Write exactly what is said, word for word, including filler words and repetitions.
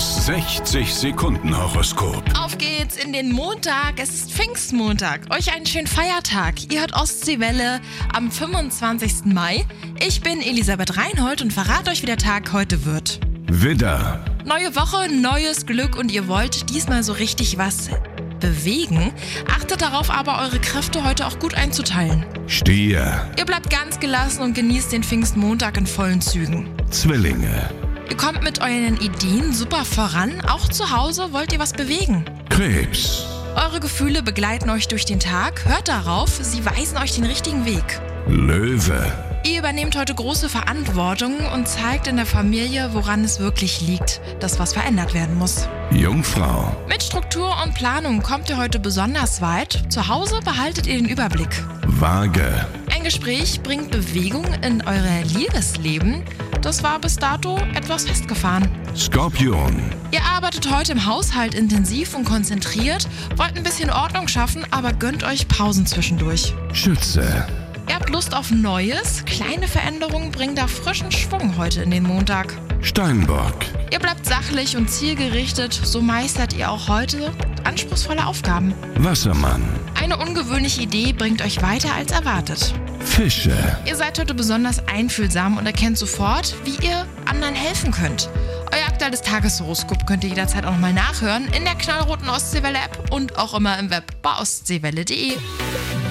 Das sechzig Sekunden Horoskop. Auf geht's in den Montag. Es ist Pfingstmontag. Euch einen schönen Feiertag. Ihr hört Ostseewelle am fünfundzwanzigsten Mai. Ich bin Elisabeth Reinhold und verrate euch, wie der Tag heute wird. Widder, Neue Woche, neues Glück und ihr wollt diesmal so richtig was bewegen. Achtet darauf aber, eure Kräfte heute auch gut einzuteilen. Stier, Ihr bleibt ganz gelassen und genießt den Pfingstmontag in vollen Zügen. Zwillinge, Ihr kommt mit euren Ideen super voran. Auch zu Hause wollt ihr was bewegen. Krebs, Eure Gefühle begleiten euch durch den Tag. Hört darauf, sie weisen euch den richtigen Weg. Löwe, Ihr übernehmt heute große Verantwortung und zeigt in der Familie, woran es wirklich liegt, dass was verändert werden muss. Jungfrau, Mit Struktur und Planung kommt ihr heute besonders weit. Zu Hause behaltet ihr den Überblick. Waage, Ein Gespräch bringt Bewegung in euer Liebesleben. Das war bis dato etwas festgefahren. Skorpion, Ihr arbeitet heute im Haushalt intensiv und konzentriert, wollt ein bisschen Ordnung schaffen, aber gönnt euch Pausen zwischendurch. Schütze, Ihr habt Lust auf Neues. Kleine Veränderungen bringen da frischen Schwung heute in den Montag. Steinbock, Ihr bleibt sachlich und zielgerichtet, so meistert ihr auch heute anspruchsvolle Aufgaben. Wassermann, Eine ungewöhnliche Idee bringt euch weiter als erwartet. Fische, Ihr seid heute besonders einfühlsam und erkennt sofort, wie ihr anderen helfen könnt. Euer aktuelles Tageshoroskop könnt ihr jederzeit auch nochmal nachhören in der knallroten Ostseewelle-App und auch immer im Web bei ostseewelle punkt de.